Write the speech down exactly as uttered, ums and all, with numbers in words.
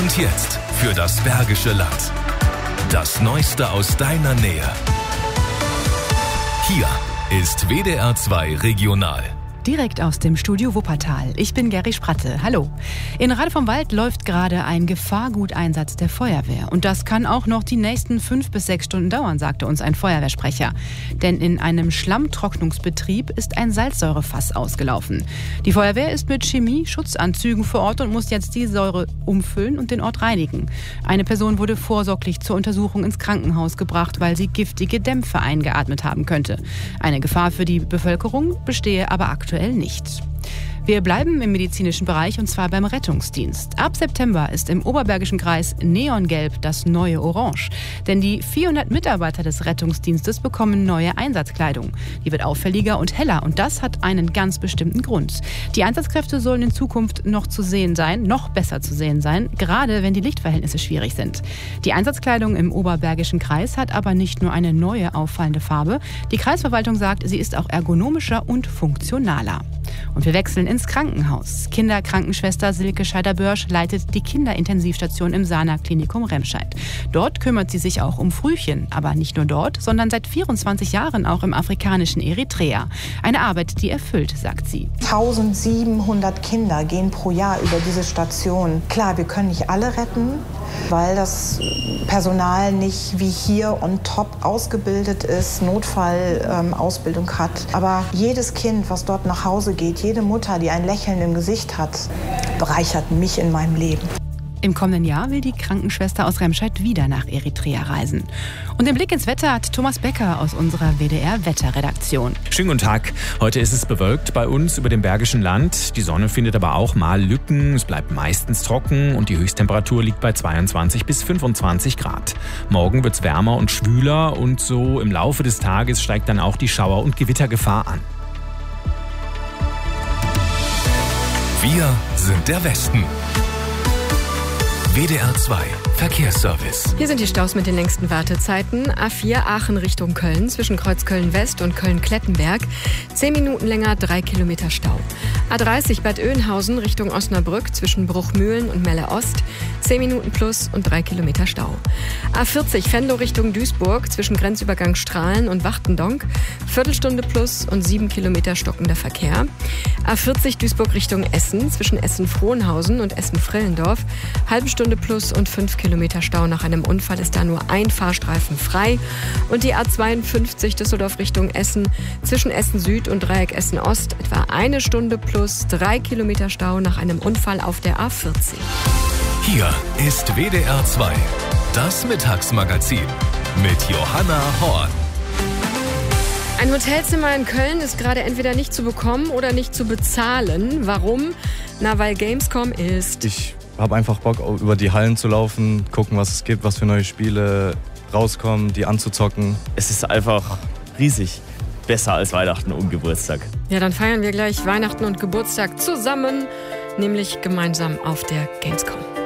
Und jetzt für das Bergische Land. Das Neueste aus deiner Nähe. Hier ist W D R zwei Regional. Direkt aus dem Studio Wuppertal. Ich bin Geri Spratte. Hallo. In Rade vom Wald läuft gerade ein Gefahrguteinsatz der Feuerwehr. Und das kann auch noch die nächsten fünf bis sechs Stunden dauern, sagte uns ein Feuerwehrsprecher. Denn in einem Schlammtrocknungsbetrieb ist ein Salzsäurefass ausgelaufen. Die Feuerwehr ist mit Chemie-Schutzanzügen vor Ort und muss jetzt die Säure umfüllen und den Ort reinigen. Eine Person wurde vorsorglich zur Untersuchung ins Krankenhaus gebracht, weil sie giftige Dämpfe eingeatmet haben könnte. Eine Gefahr für die Bevölkerung bestehe aber aktuell nicht. Wir bleiben im medizinischen Bereich und zwar beim Rettungsdienst. Ab September ist im Oberbergischen Kreis Neongelb das neue Orange. Denn die vierhundert Mitarbeiter des Rettungsdienstes bekommen neue Einsatzkleidung. Die wird auffälliger und heller und das hat einen ganz bestimmten Grund. Die Einsatzkräfte sollen in Zukunft noch zu sehen sein, noch besser zu sehen sein, gerade wenn die Lichtverhältnisse schwierig sind. Die Einsatzkleidung im Oberbergischen Kreis hat aber nicht nur eine neue auffallende Farbe. Die Kreisverwaltung sagt, sie ist auch ergonomischer und funktionaler. Und wir wechseln ins Krankenhaus. Kinderkrankenschwester Silke Scheider-Börsch leitet die Kinderintensivstation im Sana Klinikum Remscheid. Dort kümmert sie sich auch um Frühchen. Aber nicht nur dort, sondern seit vierundzwanzig Jahren auch im afrikanischen Eritrea. Eine Arbeit, die erfüllt, sagt sie. eintausendsiebenhundert Kinder gehen pro Jahr über diese Station. Klar, wir können nicht alle retten, weil das Personal nicht wie hier on top ausgebildet ist, Notfallausbildung ähm, hat. Aber jedes Kind, was dort nach Hause geht, jede Mutter, die ein Lächeln im Gesicht hat, bereichert mich in meinem Leben. Im kommenden Jahr will die Krankenschwester aus Remscheid wieder nach Eritrea reisen. Und den Blick ins Wetter hat Thomas Becker aus unserer W D R-Wetterredaktion. Schönen guten Tag. Heute ist es bewölkt bei uns über dem Bergischen Land. Die Sonne findet aber auch mal Lücken. Es bleibt meistens trocken und die Höchsttemperatur liegt bei zweiundzwanzig bis fünfundzwanzig Grad. Morgen wird es wärmer und schwüler und so im Laufe des Tages steigt dann auch die Schauer- und Gewittergefahr an. Wir sind der Westen. W D R zwei Verkehrsservice. Hier sind die Staus mit den längsten Wartezeiten. A vier Aachen Richtung Köln zwischen Kreuz Köln-West und Köln-Klettenberg. Zehn Minuten länger, drei Kilometer Stau. A dreißig Bad Oeynhausen Richtung Osnabrück zwischen Bruchmühlen und Melle-Ost. Zehn Minuten plus und drei Kilometer Stau. A vierzig Venlo Richtung Duisburg zwischen Grenzübergang Strahlen und Wachtendonk. Viertelstunde plus und sieben Kilometer stockender Verkehr. A vierzig Duisburg Richtung Essen zwischen Essen-Frohnhausen und Essen-Frillendorf. Halbe Stunde plus und fünf Kilometer Stau. Nach einem Unfall ist da nur ein Fahrstreifen frei. Und die A zweiundfünfzig Düsseldorf Richtung Essen zwischen Essen Süd und Dreieck Essen Ost etwa eine Stunde plus drei Kilometer Stau nach einem Unfall auf der A vierzig. Hier ist W D R zwei, das Mittagsmagazin mit Johanna Horn. Ein Hotelzimmer in Köln ist gerade entweder nicht zu bekommen oder nicht zu bezahlen. Warum? Na, weil Gamescom ist. Ich habe einfach Bock, über die Hallen zu laufen, gucken, was es gibt, was für neue Spiele rauskommen, die anzuzocken. Es ist einfach riesig. Besser als Weihnachten und Geburtstag. Ja, dann feiern wir gleich Weihnachten und Geburtstag zusammen, nämlich gemeinsam auf der Gamescom.